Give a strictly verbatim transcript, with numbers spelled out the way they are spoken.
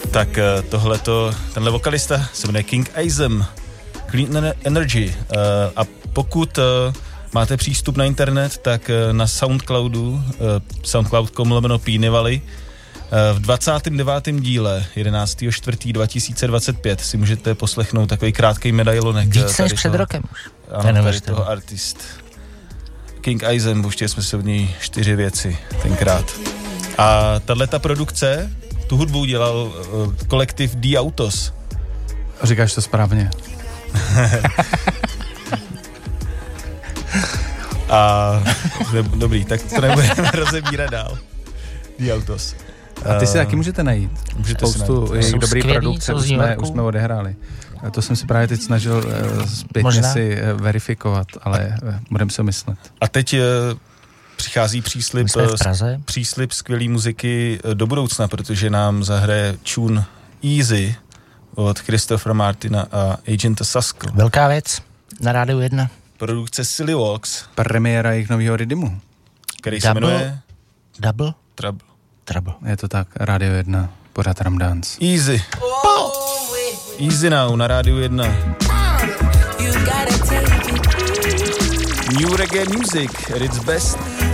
Tak tohleto, tenhle vokalista se jmenuje King Izem, Clean Energy. A pokud máte přístup na internet, tak na Soundcloudu, soundcloud tečka com lomeno Peony Valley, v dvacátém devátém díle jedenáctého čtvrtého dva tisíce dvacet pět si můžete poslechnout takový krátký medailonek. Víc než před rokem už. Ano, tady toho artist. King Izem, pouštěli jsme se od něj čtyři věci tenkrát. A tato produkce, tu hudbu dělal uh, kolektiv D Autos. Říkáš to správně. A dobrý, tak to nebudeme rozebírat dál. D Autos. A ty si taky můžete najít. Můžete spoustu jejich dobrý produkce, už jsme, už jsme odehráli. To jsem si právě teď snažil uh, zpětně Možná. si uh, verifikovat, ale uh, budeme se myslet. A teď uh, přichází příslib, příslib skvělý muziky do budoucna, protože nám zahraje tune Easy od Christophera Martina a Agenta Sasco. Velká věc na Rádiu jedna. Produkce Silly Walks. Premiéra jejich nového rytmu. Který se jmenuje Double? Trouble. Trouble. Je to tak, Rádio jedna, pořád Ram Dance. Easy. Easy now na Rádiu jedna. New reggae music at its best.